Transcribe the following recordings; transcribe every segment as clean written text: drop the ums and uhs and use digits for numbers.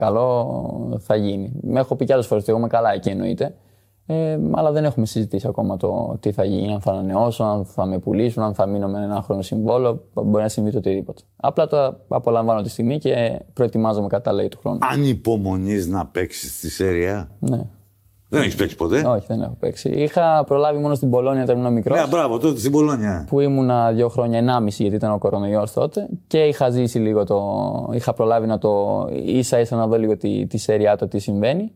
καλό θα γίνει. Με έχω πει κι άλλες φορές ότι εγώ είμαι καλά εκεί εννοείται. Αλλά δεν έχουμε συζητήσει ακόμα το τι θα γίνει, αν θα ανανεώσω, αν θα με πουλήσουν, αν θα μείνω με ένα χρόνο συμβόλαιο. Μπορεί να συμβεί το οτιδήποτε. Απλά το απολαμβάνω τη στιγμή και προετοιμάζομαι κατάλληλα του χρόνου. Ανυπομονείς να παίξεις στη Σέρια? Ναι. Δεν έχεις παίξει ποτέ? Όχι, δεν έχω παίξει. Είχα προλάβει μόνο στην Πολόνια όταν ήμουν μικρός. Ναι, μπράβο, τότε στην Πολόνια. Που ήμουνα 2 χρόνια, 1,5 γιατί ήταν ο κορονοϊός τότε. Και είχα ζήσει λίγο είχα προλάβει να το. Ίσα-ίσα να δω λίγο τη Σέρια, το τι συμβαίνει.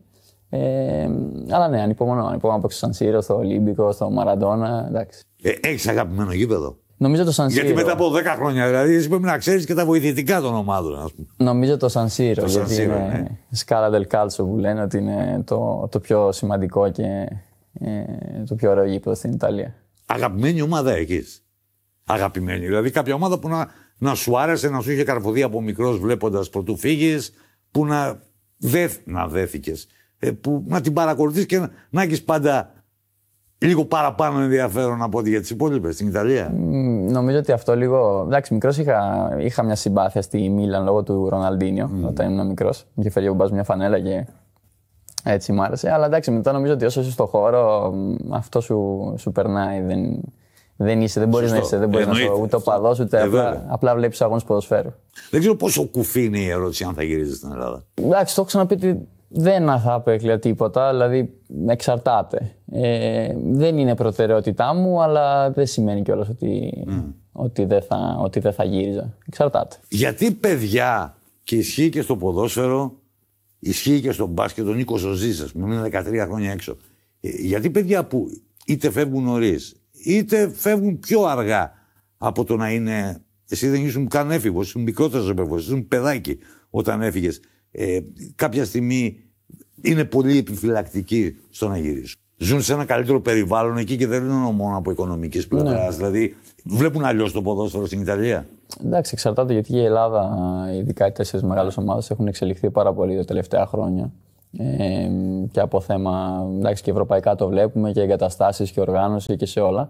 Αλλά ναι, ανυπομονώ να παίξω στο Σαν Σύρο, στο Ολύμπικο, στο Μαραντόνα. Έχεις αγαπημένο γήπεδο? Νομίζω το Σαν Σύρο. Γιατί μετά από 10 χρόνια δηλαδή εσύ πρέπει να ξέρεις και τα βοηθητικά των ομάδων, ας πούμε. Νομίζω το Σαν Σύρο. Το γιατί Σαν Σύρο, είναι ναι. Σκάλα del Calcio που λένε ότι είναι το πιο σημαντικό και το πιο ωραίο γήπεδο στην Ιταλία. Αγαπημένη ομάδα έχεις? Αγαπημένη. Δηλαδή κάποια ομάδα που να σου άρεσε, να σου είχε καρφωθεί από μικρός βλέποντας πρωτού φύγεις, που να δέθηκες. Που να την παρακολουθείς και να έχεις πάντα λίγο παραπάνω ενδιαφέρον από ό,τι για τις υπόλοιπες στην Ιταλία. Νομίζω ότι αυτό λίγο. Εντάξει, μικρός είχα μια συμπάθεια στη Μίλαν λόγω του Ροναλντίνιο όταν ήμουν μικρός. Είχε φέρει ο μπας μια φανέλα και έτσι μ' άρεσε. Αλλά εντάξει, μετά νομίζω ότι όσο είσαι στον χώρο, αυτό σου περνάει. Δεν μπορείς να είσαι, δεν μπορείς να είσαι ούτε οπαδός, ούτε απλά βλέπεις αγώνες ποδοσφαίρου. Δεν ξέρω πόσο κουφή είναι η ερώτηση αν θα γυρίζεις στην Ελλάδα. Εντάξει, το έχω ξαναπεί ότι δεν θα απέκλεια τίποτα, δηλαδή εξαρτάται. Δεν είναι προτεραιότητά μου, αλλά δεν σημαίνει κιόλας ότι δεν θα γύριζα. Εξαρτάται. Γιατί παιδιά, και ισχύει και στο ποδόσφαιρο, ισχύει και στο μπάσκετ, ο Νίκος ο Ζήσας, που είναι 13 χρόνια έξω. Γιατί παιδιά που είτε φεύγουν νωρίς, είτε φεύγουν πιο αργά από το να είναι. Εσύ δεν ήσουν καν έφηβος, ήσουν μικρότερος έφηβος, ήσουν παιδάκι όταν έφυγες. Κάποια στιγμή είναι πολύ επιφυλακτικοί στο να γυρίσουν. Ζουν σε ένα καλύτερο περιβάλλον εκεί και δεν είναι μόνο από οικονομικής πλευράς. Ναι. Δηλαδή, βλέπουν αλλιώς το ποδόσφαιρο στην Ιταλία. Εντάξει, εξαρτάται γιατί η Ελλάδα, ειδικά οι 4 μεγάλες ομάδες, έχουν εξελιχθεί πάρα πολύ τα τελευταία χρόνια. Και από θέμα, εντάξει, και ευρωπαϊκά το βλέπουμε και εγκαταστάσεις και οργάνωση και σε όλα.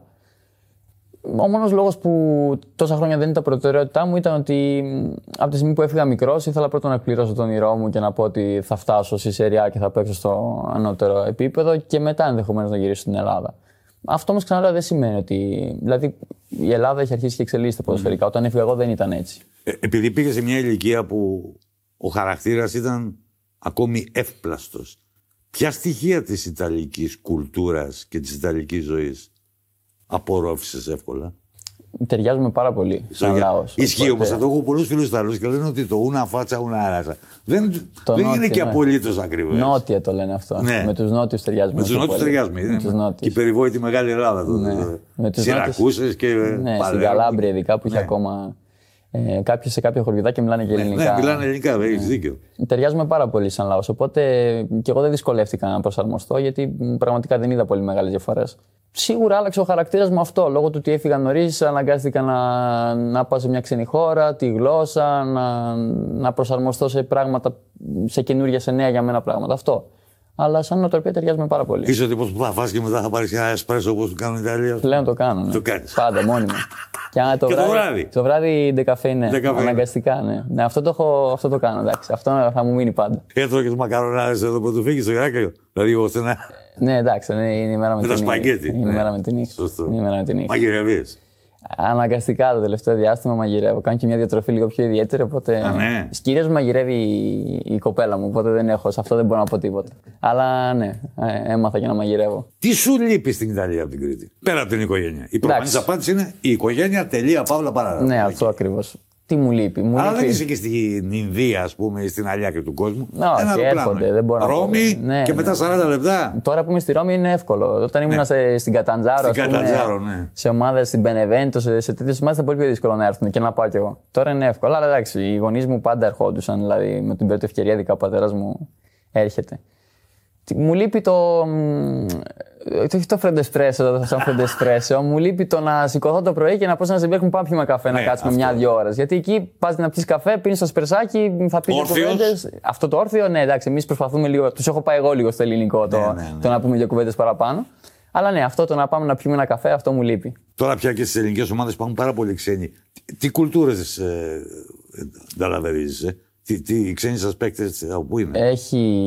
Ο μόνος λόγος που τόσα χρόνια δεν ήταν προτεραιότητά μου ήταν ότι από τη στιγμή που έφυγα μικρός ήθελα πρώτα να εκπληρώσω τον όνειρό μου και να πω ότι θα φτάσω στη Σεριά και θα παίξω στο ανώτερο επίπεδο και μετά ενδεχομένως να γυρίσω στην Ελλάδα. Αυτό όμως ξαναλέω δεν σημαίνει ότι. Δηλαδή η Ελλάδα έχει αρχίσει και εξελίσσεται ποδοσφαιρικά. Όταν έφυγα εγώ δεν ήταν έτσι. Επειδή πήγε σε μια ηλικία που ο χαρακτήρας ήταν ακόμη εύπλαστος, ποια στοιχεία της ιταλικής κουλτούρας και της ιταλικής ζωής απορρόφησες εύκολα? Ταιριάζουμε πάρα πολύ σαν λαός. Ισχύει όμως, θα το έχω πολλούς φίλους Ιταλούς και λένε ότι το ούνα φάτσα, ούνα άρασα. Δεν είναι και απολύτως ακριβές. Νότια το λένε αυτό. Ναι. Με τους νότιους ταιριάζουμε. Με τους νότιους ταιριάζουμε. Και η περιβόητη Μεγάλη Ελλάδα. Ναι. Σιρακούσες και ναι, στην Καλάμπρια ειδικά που είχε ακόμα. Κάποιοι σε κάποια χωριουδάκια μιλάνε και ελληνικά. Ναι, μιλάνε ελληνικά, έχεις δίκιο. Ταιριάζουμε πάρα πολύ σαν λαός. Οπότε και εγώ δεν δυσκολεύτηκα να προσαρμοστώ, γιατί πραγματικά δεν είδα πολύ μεγάλες διαφορές. Σίγουρα άλλαξε ο χαρακτήρας μου αυτό. Λόγω του ότι έφυγα νωρίς, αναγκάστηκα να πάω σε μια ξένη χώρα, τη γλώσσα, να προσαρμοστώ σε πράγματα, σε καινούργια, σε νέα για μένα πράγματα. Αυτό. Αλλά σαν νοοτροπία ταιριάζουμε πάρα πολύ. Είσαι ο τύπος που θα φας και μετά θα πάρεις ένα εσπρέσο όπως του κάνουν οι Ιταλοί? Πλέον το κάνω. Ναι. Το κάνεις. Πάντα, μόνιμα. Και το βράδυ. Το βράδυ ντεκαφέ, ναι. Αναγκαστικά, ναι. Ναι, αυτό το κάνω, εντάξει. Αυτό θα μου μείνει πάντα. Έτρωγες μακαρονάδες εδώ που του φύγεις στο Ηράκλειο? Δηλαδή, ώστε να. Ναι, εντάξει, είναι η μέρα με την νύχτα. Με τα σπαγκέτι. Είναι η μέρα με την νύχτα. Μαγειρεύεις? Αναγκαστικά το τελευταίο διάστημα μαγειρεύω. Κάνω και μια διατροφή λίγο πιο ιδιαίτερη. Οπότε. Ναι. Στις κυρίες μου μαγειρεύει η κοπέλα μου. Οπότε δεν έχω. Σε αυτό δεν μπορώ να πω τίποτα. Αλλά ναι, έμαθα και να μαγειρεύω. Τι σου λείπει στην Ιταλία από την Κρήτη? Πέρα από την οικογένεια. Η προφανής απάντηση είναι η οικογένεια, τελεία, παύλα, παράγραφο. Ναι, αυτό ακριβώς. Τι μου λείπει? Αλλά δεν είσαι και στην Ινδία, ας πούμε, ή στην άλλη άκρη του κόσμου. Όχι, έρχονται. Δεν μπορώ Ρώμη να και μετά 40 λεπτά. Τώρα που είμαι στη Ρώμη είναι εύκολο. Όταν ήμουν στην Καταντζάρο, σε ομάδες στην Μπενεβέντο, σε τέτοιες ομάδες ήταν πολύ πιο δύσκολο να έρθουν και να πάω κι εγώ. Τώρα είναι εύκολο. Αλλά εντάξει, οι γονείς μου πάντα ερχόντουσαν. Δηλαδή με την πρώτη ευκαιρία, ειδικά ο πατέρας μου έρχεται. Μου λείπει όχι το φρεντεσπρέσο, σαν φρεντεσπρέσο. Μου λείπει το να σηκωθώ το πρωί και να πω σε ένα ζευγάρι πάμε πιούμε καφέ, να κάτσουμε μια-δυο ώρες. Γιατί εκεί πας να πιεις καφέ, πίνεις το σπερσάκι, θα πεις κουβέντες. Αυτό το όρθιο, ναι, εντάξει, εμείς προσπαθούμε λίγο. Τους έχω πάει εγώ λίγο στο ελληνικό το να πούμε 2 κουβέντες παραπάνω. Αλλά ναι, αυτό το να πάμε να πιούμε ένα καφέ, αυτό μου λείπει. Τώρα πια και στις ελληνικές ομάδες υπάρχουν πάρα πολλοί ξένοι. Τι κουλτούρες ανταλαβερίζεις? Οι ξένοι σας παίκτες από πού είναι? Έχει